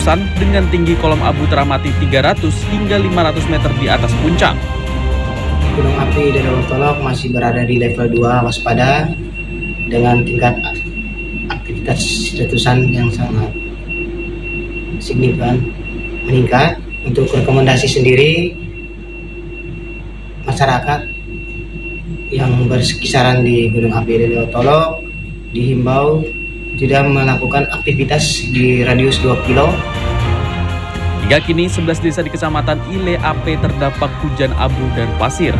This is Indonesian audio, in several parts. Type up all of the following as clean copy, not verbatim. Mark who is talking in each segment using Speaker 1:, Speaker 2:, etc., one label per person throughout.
Speaker 1: letusan dengan tinggi kolom abu teramati 300 hingga 500 meter di atas puncak.
Speaker 2: Gunung api Dedautoolok masih berada di level 2 waspada dengan tingkat aktivitas letusan yang sangat signifikan meningkat. Untuk rekomendasi sendiri, masyarakat yang berkisaran di Gunung api Dedautoolok dihimbau tidak melakukan aktivitas di radius 2 kilo.
Speaker 1: Hingga kini 11 desa di Kecamatan Ile Ape terdampak hujan abu dan pasir.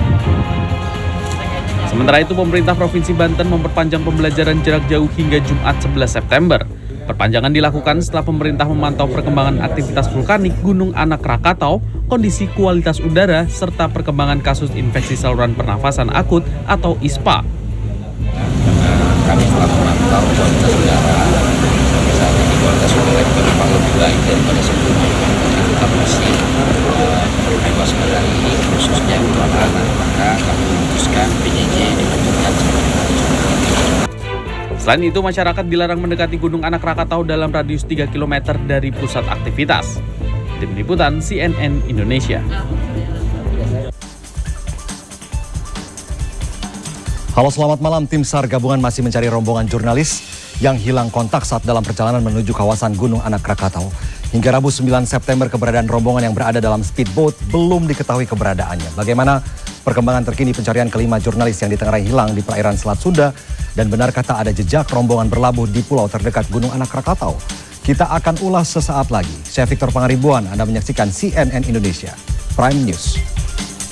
Speaker 1: Sementara itu, pemerintah Provinsi Banten memperpanjang pembelajaran jarak jauh hingga Jumat 11 September. Perpanjangan dilakukan setelah pemerintah memantau perkembangan aktivitas vulkanik Gunung Anak Krakatau, kondisi kualitas udara, serta perkembangan kasus infeksi saluran pernafasan akut atau ISPA.
Speaker 3: Kami telah memantau kualitas udara. Sampai saat ini kualitas udara juga memang lebih baik daripada sebelumnya. Kita masih mewaspadai khususnya untuk anak-anak, maka kami memutuskan PJJ dilanjutkan sampai dengan Jumat.
Speaker 1: Selain itu, masyarakat dilarang mendekati Gunung Anak Krakatau dalam radius 3 km dari pusat aktivitas. Tim Liputan CNN Indonesia.
Speaker 4: Halo, selamat malam. Tim SAR gabungan masih mencari rombongan jurnalis yang hilang kontak saat dalam perjalanan menuju kawasan Gunung Anak Krakatau. Hingga Rabu 9 September keberadaan rombongan yang berada dalam speedboat belum diketahui keberadaannya. Bagaimana perkembangan terkini pencarian kelima jurnalis yang ditengarai hilang di perairan Selat Sunda, dan benarkah tak ada jejak rombongan berlabuh di pulau terdekat Gunung Anak Krakatau? Kita akan ulas sesaat lagi. Saya Victor Pangaribuan, Anda menyaksikan CNN Indonesia Prime News.